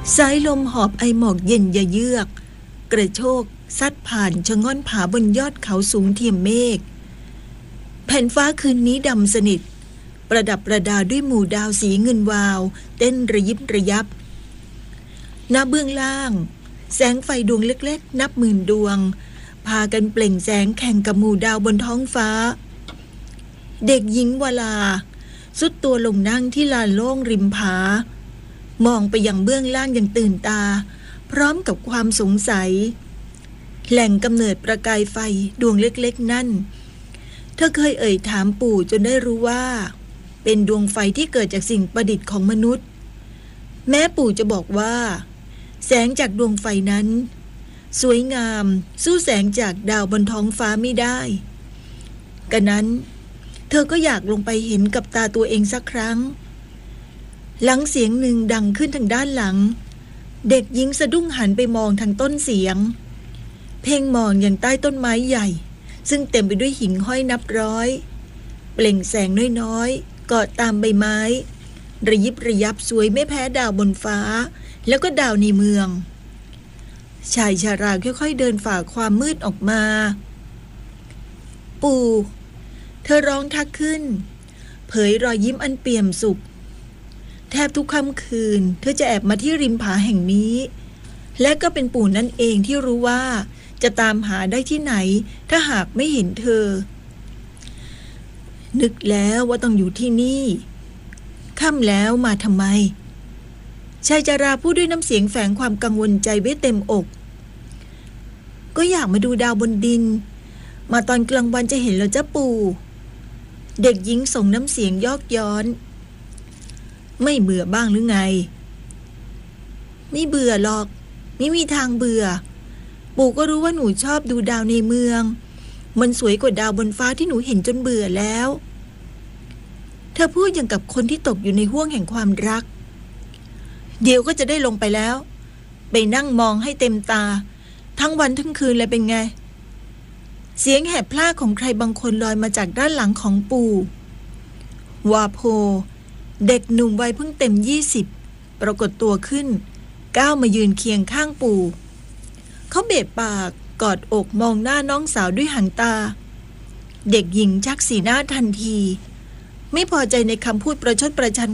สายลมหอบไอหมอกเย็นเยือกกระโชกซัดผ่านชะง่อนผาบนยอดเขาสูงเทียมเมฆแผ่นฟ้าคืนนี้ดำสนิทประดับประดาด้วยหมู่ดาวสีเงินวาวเต้นระยิบระยับณเบื้องล่างแสงไฟดวงเล็กๆนับหมื่นดวงพากันเปล่งแสงแข่งกับหมู่ดาวบนท้องฟ้าเด็กหญิงวลาสุดตัวลงนั่งที่ลานโล่งริมผามองไปยังเบื้องล่างอย่างตื่นตาพร้อมกับความสงสัยแหล่งกำเนิดประกายไฟดวงเล็กๆนั่นเธอเคยเอ่ยถามปู่จนได้รู้ว่าเป็นดวงไฟที่เกิดจากสิ่งประดิษฐ์ของมนุษย์แม้ปู่จะบอกว่าแสงจากดวงไฟนั้นสวยงามสู้แสงจากดาวบนท้องฟ้าไม่ได้กะนั้นเธอก็อยากลงไปเห็นกับตาตัวเองสักครั้งหลังเสียงหนึ่งดังขึ้นทางด้านหลังเด็กหญิงสะดุ้งหันไปมองทางต้นเสียงเพ่งมองอย่างใต้ต้นไม้ใหญ่ซึ่งเต็มไปด้วยหิ่งห้อยนับร้อยเปล่งแสงน้อยๆกอดตามใบไม้ระยิบระยับสวยไม่แพ้ดาวบนฟ้าแล้วก็ดาวในเมืองชายชาราค่อยๆเดินฝ่าความมืดออกมาปู่เธอร้องทักขึ้นเผยรอยยิ้มอันเปี่ยมสุขแทบทุกค่ำคืนเธอจะแอบมาที่ริมผาแห่งนี้และก็เป็นปู่นั่นเองที่รู้ว่าจะตามหาได้ที่ไหนถ้าหากไม่เห็นเธอนึกแล้วว่าต้องอยู่ที่นี่ค่ำแล้วมาทำไมชายชราพูดด้วยน้ำเสียงแฝงความกังวลใจไว้เต็มอกก็อยากมาดูดาวบนดินมาตอนกลางวันจะเห็นแล้วจ้ะปู่เด็กหญิงส่งน้ำเสียงยอกย้อนไม่เบื่อบ้างหรือไงไม่เบื่อหรอกไม่มีทางเบื่อปู่ก็รู้ว่าหนูชอบดูดาวในเมืองมันสวยกว่าดาวบนฟ้าที่หนูเห็นจนเบื่อแล้วเธอพูดอย่างกับคนที่ตกอยู่ในห้วงแห่งความรักเดี๋ยวก็จะได้ลงไปแล้วไปนั่งมองให้เต็มตาทั้งวันทั้งคืนเลยเป็นไงเสียงแหบพล่าของใครบางคนลอยมาจากด้านหลังของปู่วาโพเด็กหนุ่มวัยเพิ่งเต็ม20ปรากฏตัวขึ้นก้าวมายืนเคียงข้างปู่เขาเบะปากกอดอกมองหน้าน้องสาวด้วยหางตาเด็กหญิงชักสีหน้าทันทีไม่พอใจในคำพูดประชดประชัน